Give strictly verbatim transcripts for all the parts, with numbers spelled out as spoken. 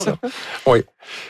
ça. Oui.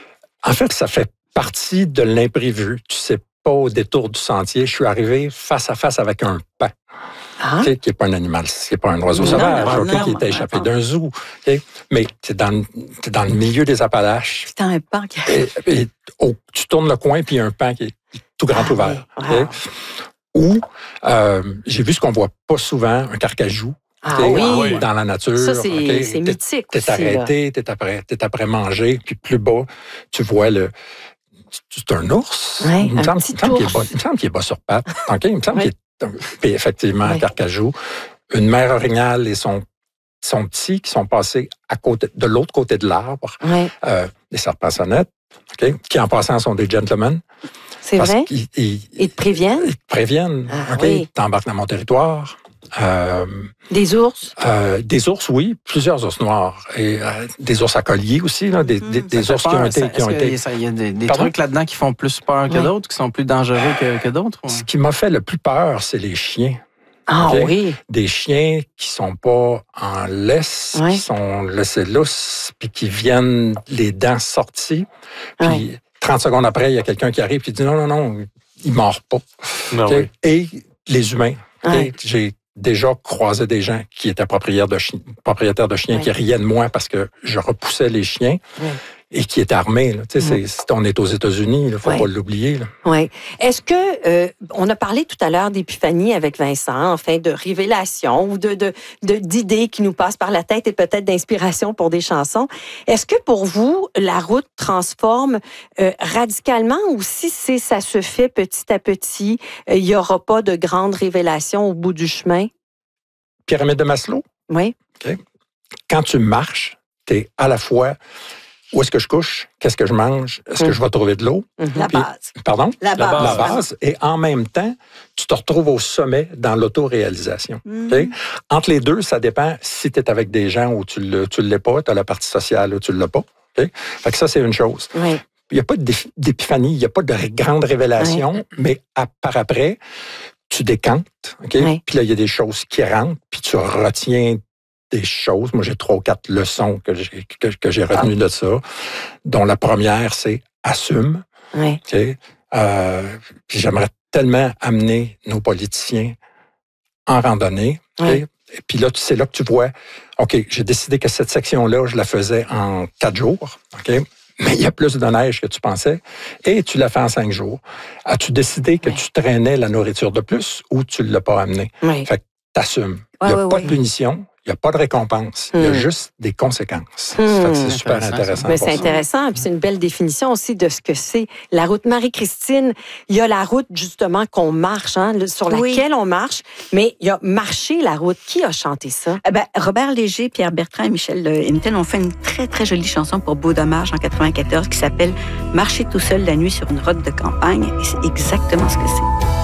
En fait, ça fait partie de l'imprévu. Tu sais pas au détour du sentier. Je suis arrivé face à face avec un paon. Ah. Okay, qui n'est pas un animal, qui n'est pas un oiseau Non, sauvage, non, okay, non, qui était échappé non. d'un zoo. Okay? Mais tu es dans, le- dans le milieu des Appalaches. Putain, un pan qui Et, et, oh, tu tournes le coin, puis il y a un paon qui est tout grand ah, ouvert. Oui. Okay? Wow. Ou, euh, j'ai vu ce qu'on voit pas souvent, un carcajou. Ah okay, oui. dans la nature. Ça, c'est, okay? c'est mythique T'es, aussi. t'es arrêté, t'es après, t'es après manger, puis plus bas, tu vois le... C'est un ours. Ouais, il, me un semble, petit il, me semble qu'il est ours. bas, il me semble qu'il est bas sur pattes. Okay? Il me semble Ouais. qu'il est... Puis effectivement, Ouais. un carcajou. Une mère orignale et son, son petit qui sont passés à côté, de l'autre côté de l'arbre. Ouais. Euh, des serpents-sonnettes, okay? Qui en passant sont des gentlemen. C'est parce vrai? qu'ils ils, Ils te préviennent? ils te préviennent. Ah, okay? oui. T'embarques dans mon territoire. Euh, Des ours? euh, des ours, oui, plusieurs ours noirs. Et euh, des ours à collier aussi, là, des, des, des Ça ours fait qui ont peur, été... ça- Qui ont est-ce que été... ça- Il y a des, des Pardon? trucs là-dedans qui font plus peur que Ouais. d'autres, qui sont plus dangereux que, que d'autres? ou- Ce qui m'a fait le plus peur, c'est les chiens. Ah Ok. oui. Des chiens qui sont pas en laisse, Ouais. qui sont laissés lousses, puis qui viennent les dents sorties. Puis Ouais. trente secondes après, il y a quelqu'un qui arrive et dit non, non, non, il ne mord pas. Ah Ok? oui. Et les humains. Ok? Ouais. J'ai déjà croisé des gens qui étaient propriétaires de, chi- propriétaires de chiens Ouais. qui riaient de moi parce que je repoussais les chiens Ouais. et qui étaient armés. Là. Tu sais, Ouais. c'est- c'est- on est aux États-Unis, il ne faut Ouais. pas l'oublier. Là. Oui. Est-ce que, euh, on a parlé tout à l'heure d'épiphanie avec Vincent, enfin, de révélation ou de, de, de, d'idées qui nous passent par la tête et peut-être d'inspiration pour des chansons. Est-ce que pour vous, la route transforme euh, radicalement ou si c'est, ça se fait petit à petit, euh, il n'y aura pas de grande révélation au bout du chemin? Pyramide de Maslow, Oui. quand tu marches, tu es à la fois où est-ce que je couche, qu'est-ce que je mange, est-ce Mm. que je vais trouver de l'eau, Mhm. La Puis- base. pardon? La base. La base. Et en même temps, tu te retrouves au sommet dans l'autoréalisation. Mm. OK? Entre les deux, ça dépend si tu es avec des gens ou tu ne l'es pas, tu as la partie sociale ou tu ne l'as pas. OK? Fait que ça, c'est une chose. Oui. Il n'y a pas d'ép- d'épiphanie, il n'y a pas de ré- grande révélation, mais à, par après, tu décantes. OK? Oui. Puis là, il y a des choses qui rentrent, puis tu retiens des choses. Moi, j'ai trois ou quatre leçons que j'ai, que, que j'ai retenues de ça, dont la première, c'est assume. Oui. OK? Euh, puis j'aimerais tellement amener nos politiciens en randonnée. OK? Oui. Et puis là, tu- c'est là que tu vois, OK, j'ai décidé que cette section-là, je la faisais en quatre jours. OK? Mais il y a plus de neige que tu pensais. Et tu l'as fait en cinq jours. As-tu décidé que Oui. tu traînais la nourriture de plus ou tu ne l'as pas amenée? Oui. Fait que t'assumes. Il Ouais, n'y a ouais, pas ouais. de punition, il n'y a pas de récompense. Il y a Hmm. juste des conséquences. Hmm. Fait que c'est super Intéressant, ça. intéressant. Mais pour c'est ça. intéressant, puis c'est une belle définition aussi de ce que c'est la route. Marie-Christine, il y a la route justement qu'on marche, hein, le- sur Oui. laquelle on marche, mais il y a marcher la route. Qui a chanté ça? Eh ben, Robert Léger, Pierre Bertrand et Michel Hinton ont fait une très, très jolie chanson pour Beau Dommage en quatre-vingt-quatorze qui s'appelle « Marcher tout seul la nuit sur une route de campagne ». Et c'est exactement ce que c'est.